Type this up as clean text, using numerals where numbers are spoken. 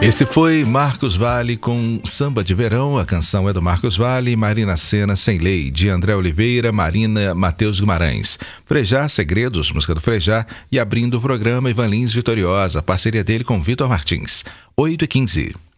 Esse foi Marcos Valle com Samba de Verão. A canção é do Marcos Valle, Marina Sena, Sem Lei, de André Oliveira, Marina, Matheus Guimarães. Frejá, Segredos, música do Frejá. E abrindo o programa, Ivan Lins Vitoriosa, parceria dele com Vitor Martins. 8h15.